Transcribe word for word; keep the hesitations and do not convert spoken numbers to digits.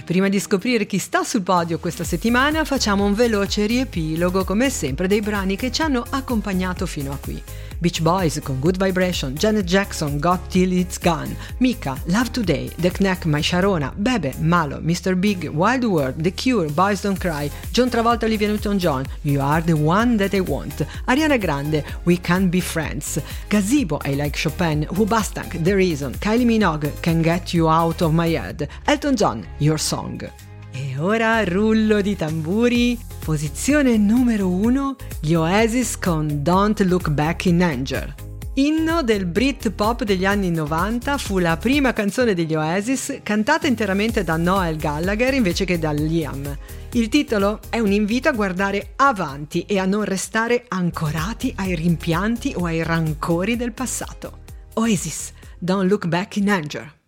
Prima di scoprire chi sta sul podio questa settimana, facciamo un veloce riepilogo, come sempre, dei brani che ci hanno accompagnato fino a qui. Beach Boys con Good Vibration, Janet Jackson, Got Till It's Gone, Mika, Love Today, The Knack, My Sharona, Bebe, Malo, mister Big, Wild World, The Cure, Boys Don't Cry, John Travolta, Olivia Newton-John, You Are The One That I Want, Ariana Grande, We Can't Be Friends, Gazebo, I Like Chopin, Hoobastank, The Reason, Kylie Minogue, Can Get You Out of My Head, Elton John, Your Song. E ora rullo di tamburi, posizione numero uno, gli Oasis con Don't Look Back in Anger. Inno del Britpop degli anni novanta, fu la prima canzone degli Oasis cantata interamente da Noel Gallagher invece che da Liam. Il titolo è un invito a guardare avanti e a non restare ancorati ai rimpianti o ai rancori del passato. Oasis, Don't Look Back in Anger.